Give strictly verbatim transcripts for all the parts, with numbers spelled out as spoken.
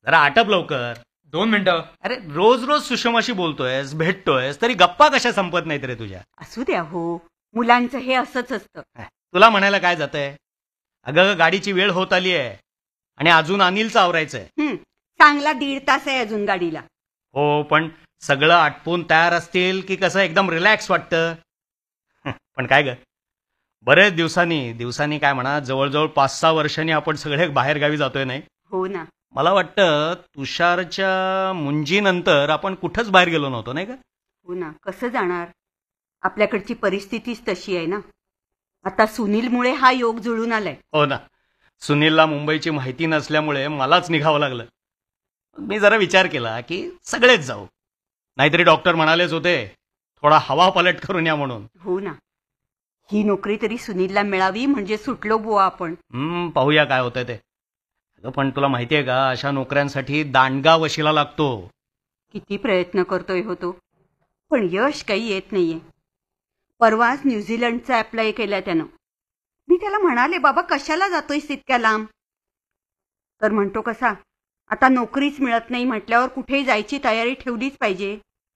जरा आटप लवकर. दोन मिनिटं. अरे रोज रोज सुषमाशी बोलतोयस, भेटतोयस, तरी गप्पा कशा संपत नाहीत रे तुझ्या. असू द्या हो, मुलांचं हे असंच असतं. तुला म्हणायला काय जातंय. अगं गाडीची वेळ होत आली आहे आणि अजून अनिलचं आवरायचंय. हं, चांगला दीड तास आहे अजून गाडीला. हो, पण सगळं आटपून तयार असतील की कसं एकदम रिलॅक्स वाटतं. पण काय ग, बरेच दिवसांनी दिवसांनी काय म्हणा, जवळजवळ पाच सहा वर्षांनी आपण सगळे बाहेर गावी जातोय नाही. हो ना. मला वाटतं तुषारच्या मुंजीनंतर आपण कुठंच बाहेर गेलो नव्हतो नाही का. हो ना, कसं जाणार, आपल्याकडची परिस्थितीच तशी आहे ना. आता सुनीलमुळे हा योग जुळून आलाय. हो ना, सुनीलला मुंबईची माहिती नसल्यामुळे मलाच निघावं लागलं. मी जरा विचार केला की सगळेच जाऊ, नाहीतरी डॉक्टर म्हणालेच होते थोडा हवा पलट करून या म्हणून. हो ना, ही नोकरी तरी सुनीलला मिळावी म्हणजे सुटलो बुवा आपण. हम्म पाहूया काय होतंय ते. पण तुला माहितीये का, अशा नोकऱ्यांसाठी दांडगा वशिला लागतो. किती प्रयत्न करतोय हो तो, पण यश काही येत नाहीये. परवाच न्यूझीलंडचा अप्लाय केलाय त्यानं. मी त्याला म्हणाले, बाबा कशाला जातोयस इतक्या लांब. तर म्हणतो कसा, आता नोकरीच मिळत नाही म्हटल्यावर कुठेही जायची तयारी ठेवलीच पाहिजे.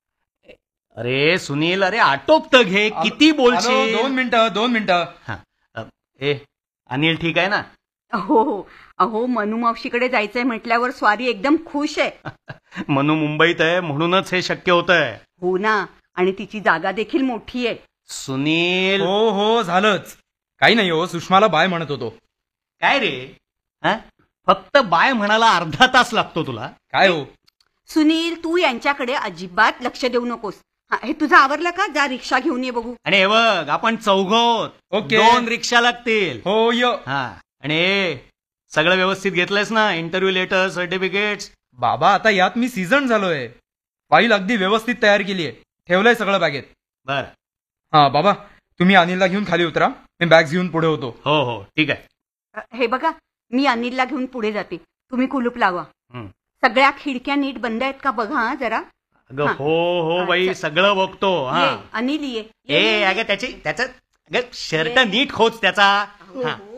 अरे सुनील, अरे आटोपत घे, किती बोलशील. दोन मिनिटं दोन मिनिटं. ए अनिल ठीक आहे ना. हो हो, अहो मनू मावशीकडे जायचंय म्हटल्यावर स्वारी एकदम खुश आहे. मनू मुंबईत आहे म्हणूनच हे शक्य होतंय. हो ना, आणि तिची जागा देखील मोठी आहे. सुनील. हो हो झालंच, काही नाही हो, सुषमाला बाय म्हणत होतो. काय रे, फक्त बाय म्हणाला अर्धा तास लागतो तुला. काय हो सुनील, तू यांच्याकडे अजिबात लक्ष देऊ नकोस. हे तुझं आवरलं का, जा रिक्षा घेऊन ये बघू. आणि हे बघ, आपण चौघोत. ओके. दोन रिक्षा लागतील. हो य. हा, आणि सगळं व्यवस्थित घेतलंयस ना, इंटरव्ह्यू लेटर, सर्टिफिकेट्स. बाबा आता यात मी सीझन झालोय, फाईल अगदी व्यवस्थित तयार केलीये, ठेवलंय सगळं बॅगेत. बर. हा बाबा, तुम्ही अनिलला घेऊन खाली उतरा, मी बॅग घेऊन पुढे होतो. हो हो ठीक आहे. हे बघा, मी अनिलला घेऊन पुढे जाते, तुम्ही कुलूप लावा. सगळ्या खिडक्या नीट बंद आहेत का बघा जरा. अगं हो हो बाई, सगळं बघतो. ये, हा, अनिल ये, ये, ए ये, अगं त्याची त्याचं अगं शर्ट ये. नीट खोच त्याचा. हो, हा, हो.